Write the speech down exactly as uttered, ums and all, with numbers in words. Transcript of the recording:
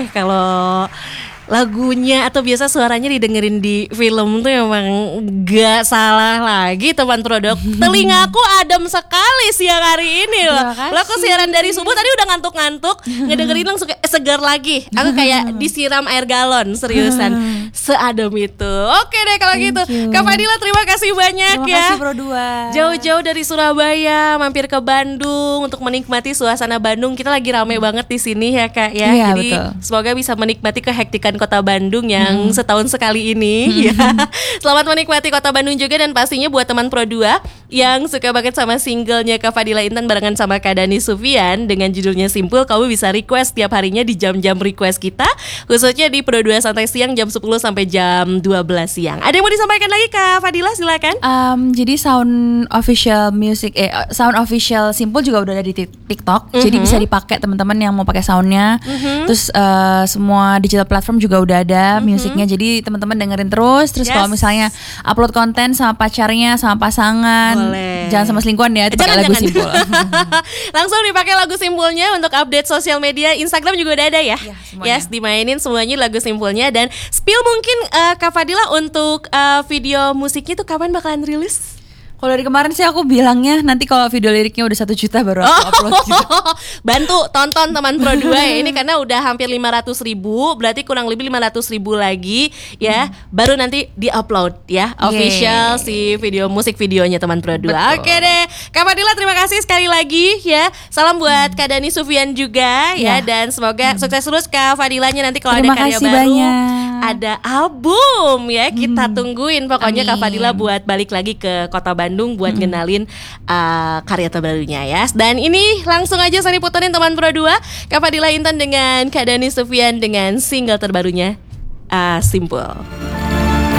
deh kalau lagunya atau biasa suaranya didengerin di film tuh emang gak salah lagi teman produk. Telingaku adem sekali siang hari ini loh. Lo aku siaran dari subuh tadi udah ngantuk-ngantuk, ngedengerin langsung kayak segar lagi. Aku kayak disiram air galon, seriusan. Seadem itu. Oke deh kalau Thank gitu. you. Kak Fadila terima kasih banyak Terima ya. kasih Pro dua. Jauh-jauh dari Surabaya mampir ke Bandung untuk menikmati suasana Bandung. Kita lagi rame banget di sini ya Kak ya. Iya, Jadi betul. semoga bisa menikmati kehektikan Kota Bandung yang Hmm. setahun sekali ini ya. Selamat menikmati Kota Bandung juga, dan pastinya buat teman Pro dua yang suka banget sama singlenya Kak Fadila Intan barengan sama Kak Dani Sufian dengan judulnya Simpul, kamu bisa request tiap harinya di jam-jam request kita, khususnya di Pro dua Santai Siang jam sepuluh sampai jam dua belas siang. Ada yang mau disampaikan lagi Kak Fadila, silakan. Um, jadi sound official music, eh sound official Simpul juga udah ada di tik- TikTok, Mhm. jadi bisa dipakai teman-teman yang mau pakai soundnya. Mhm. Terus uh, semua digital platform juga udah ada musiknya, jadi teman-teman dengerin terus. Terus Yes. kalau misalnya upload konten sama pacarnya, sama pasangan, Boleh. jangan sama selingkuhan ya, itu pakai Jangan, lagu jangan. Simpul. Langsung dipakai lagu Simpulnya untuk update sosial media. Instagram juga udah ada ya. Iya, semuanya. Yes, dimainin semuanya lagu Simpulnya. Dan spill mungkin uh, Kak Fadila untuk uh, video musiknya tuh kapan bakalan rilis? Kalau dari kemarin sih aku bilangnya nanti kalau video liriknya udah satu juta baru aku upload gitu. Bantu tonton teman Pro dua ya. Ini karena udah hampir lima ratus ribu, berarti kurang lebih lima ratus ribu lagi ya, hmm. baru nanti di-upload ya official si video musik videonya teman Pro dua. Oke deh Kak Fadila, terima kasih sekali lagi ya. Salam buat hmm. Kak Dani Sufian juga ya, ya. dan semoga hmm. sukses terus Kak Fadilanya. Nanti kalau Terima ada karya kasih baru banyak. ada album ya, kita Hmm. tungguin pokoknya. Amin. Kak Fadila buat balik lagi ke Kota Bandung buat hmm. ngenalin uh, karya terbarunya ya. Dan ini langsung aja Sani puterin teman Pro dua, Kak Fadila Intan dengan Kak Dani Sufian dengan single terbarunya uh, Simpul.